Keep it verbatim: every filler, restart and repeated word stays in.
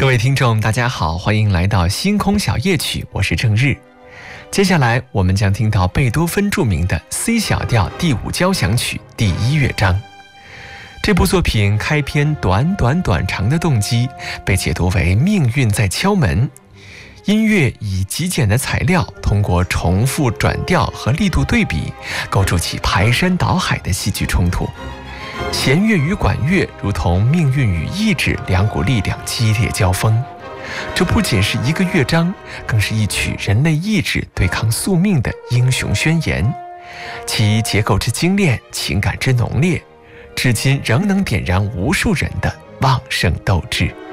各位听众大家好，欢迎来到星空小夜曲，我是郑日。接下来我们将听到贝多芬著名的 C 小调第五交响曲第一乐章。这部作品开篇短短短长的动机被解读为命运在敲门，音乐以极简的材料，通过重复转调和力度对比，构筑起排山倒海的戏剧冲突。弦乐与管乐如同命运与意志两股力量激烈交锋，这不仅是一个乐章，更是一曲人类意志对抗宿命的英雄宣言。其结构之精炼，情感之浓烈，至今仍能点燃无数人的旺盛斗志。